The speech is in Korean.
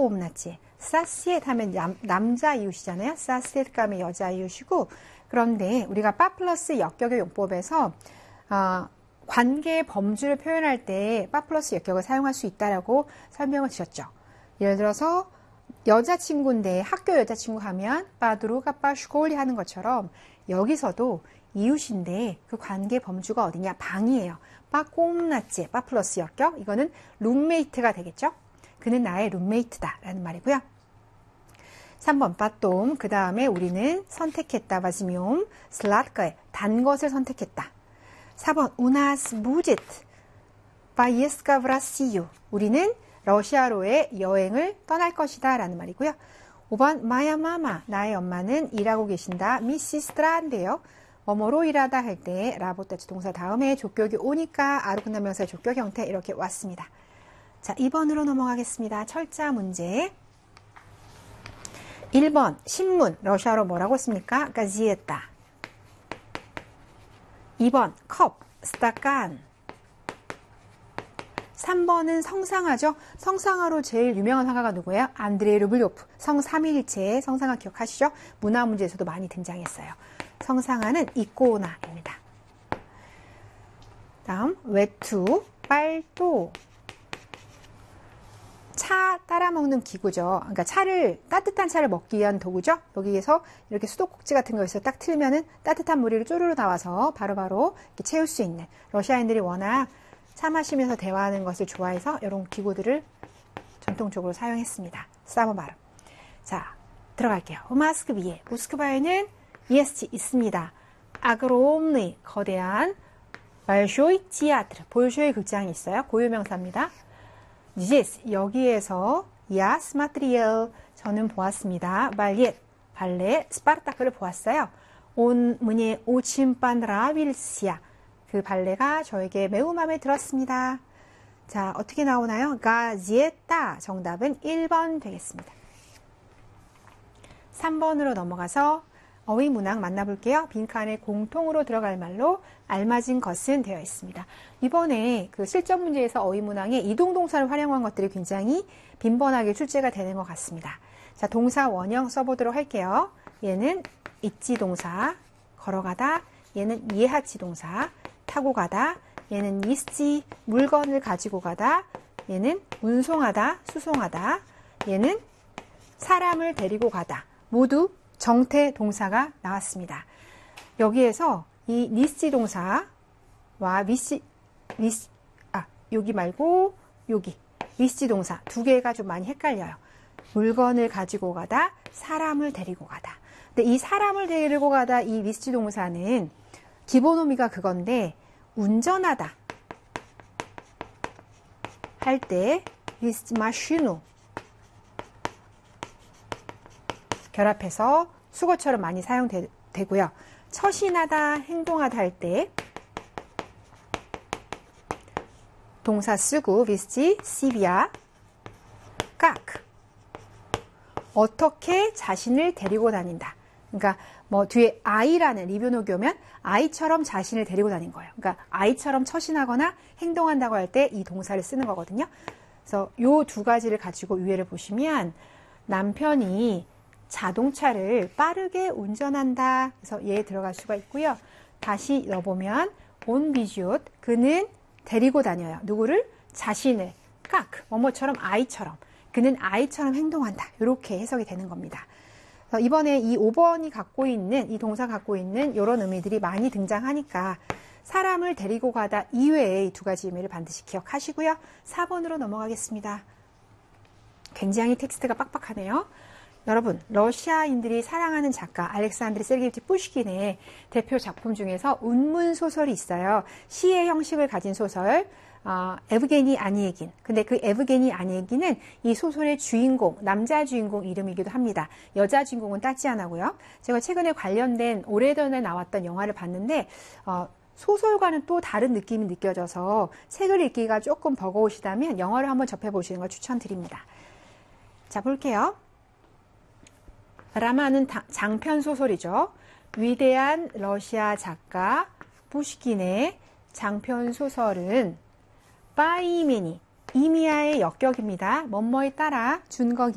빠꼼나치. 사시엣 하면 남자 이웃이잖아요. 사시엣 가면 여자 이웃이고, 그런데 우리가 빠 플러스 역격의 용법에서 관계의 범주를 표현할 때 빠 플러스 역격을 사용할 수 있다라고 설명을 드렸죠. 예를 들어서 여자친구인데 학교 여자친구 하면 빠두루가 빠슈골리 하는 것처럼 여기서도 이웃인데 그 관계 범주가 어디냐? 방이에요. 빠꼼나치, 빠 플러스 역격. 이거는 룸메이트가 되겠죠? 그는 나의 룸메이트다 라는 말이고요. 3번 빠똥. 그 다음에 우리는 선택했다. 바지뇽 슬라트가에 단 것을 선택했다. 4번 우나스 부짓 바이에스카 브라시유. 우리는 러시아로의 여행을 떠날 것이다 라는 말이고요. 5번 마야마마. 나의 엄마는 일하고 계신다. 미시스트라인데요. 뭐뭐로 일하다 할 때 라보타치 동사 다음에 족격이 오니까 아르구나 명사의 족격 형태 이렇게 왔습니다. 자, 2번으로 넘어가겠습니다. 철자 문제. 1번 신문. 러시아로 뭐라고 했습니까? 가지에타. 2번 컵. 스타칸. 3번은 성상하죠. 성상하로 제일 유명한 화가가 누구예요? 안드레이 르블요프. 성 3일체의 성상하 기억하시죠? 문화 문제에서도 많이 등장했어요. 성상하는 이코나입니다. 다음 외투, 빨도. 차 따라 먹는 기구죠. 그러니까 따뜻한 차를 먹기 위한 도구죠. 여기에서 이렇게 수도꼭지 같은 거에서 딱 틀면은 따뜻한 물이 쪼르르 나와서 바로바로 이렇게 채울 수 있는. 러시아인들이 워낙 차 마시면서 대화하는 것을 좋아해서 이런 기구들을 전통적으로 사용했습니다. 싸움 발음. 자, 들어갈게요. 모스크비에. 모스크바에는 ESG 있습니다. 아그로옴의 거대한 발쇼이 티아트르. 볼쇼이 극장이 있어요. 고유명사입니다. 지스 여기에서 야 스마트리엘 저는 보았습니다. 발렛 발레 스파르타크를 보았어요. 온 문예 오침반 라빌시아 그 발레가 저에게 매우 마음에 들었습니다. 자, 어떻게 나오나요? 가지에타 정답은 1번 되겠습니다. 3번으로 넘어가서 어휘 문항 만나볼게요. 빈칸에 공통으로 들어갈 말로 알맞은 것은 되어 있습니다. 이번에 그 실전 문제에서 어휘 문항에 이동동사를 활용한 것들이 굉장히 빈번하게 출제가 되는 것 같습니다. 자, 동사 원형 써보도록 할게요. 얘는 있지 동사, 걸어가다. 얘는 예하치 동사, 타고 가다. 얘는 니스지, 물건을 가지고 가다. 얘는 운송하다, 수송하다. 얘는 사람을 데리고 가다. 모두 정태 동사가 나왔습니다. 여기에서 이 니스지 동사와 여기 말고 여기 니스지 동사 두 개가 좀 많이 헷갈려요. 물건을 가지고 가다, 사람을 데리고 가다. 근데 이 사람을 데리고 가다 이 니스지 동사는 기본 의미가 그건데 운전하다 할 때 니스지 마슈누 결합해서 수거처럼 많이 사용되고요. 처신하다, 행동하다 할 때 동사 쓰고 비스지 시비아 깍 어떻게 자신을 데리고 다닌다. 그러니까 뭐 뒤에 아이라는 리뷰 녹이 오면 아이처럼 자신을 데리고 다닌 거예요. 그러니까 아이처럼 처신하거나 행동한다고 할 때 이 동사를 쓰는 거거든요. 그래서 요 두 가지를 가지고 위에를 보시면 남편이 자동차를 빠르게 운전한다. 그래서 얘에 들어갈 수가 있고요. 다시 넣어보면 온 비주옷 그는 데리고 다녀요. 누구를? 자신을. 깍 뭐뭐처럼 아이처럼. 그는 아이처럼 행동한다. 이렇게 해석이 되는 겁니다. 그래서 이번에 이 5번이 갖고 있는 이 동사 갖고 있는 이런 의미들이 많이 등장하니까 사람을 데리고 가다 이외의 두 가지 의미를 반드시 기억하시고요. 4번으로 넘어가겠습니다. 굉장히 텍스트가 빡빡하네요. 여러분, 러시아인들이 사랑하는 작가 알렉산드리 세르게이치 푸시킨의 대표 작품 중에서 운문소설이 있어요. 시의 형식을 가진 소설 에브게니 아니에긴. 근데 그 에브게니 아니에긴은 이 소설의 주인공, 남자 주인공 이름이기도 합니다. 여자 주인공은 따지아나고요. 제가 최근에 관련된 오래전에 나왔던 영화를 봤는데 소설과는 또 다른 느낌이 느껴져서 책을 읽기가 조금 버거우시다면 영화를 한번 접해보시는 걸 추천드립니다. 자, 볼게요. 라마는 장편 소설이죠. 위대한 러시아 작가 푸시킨의 장편 소설은 빠이메니, 이미아의 역격입니다. 뭐뭐에 따라 준거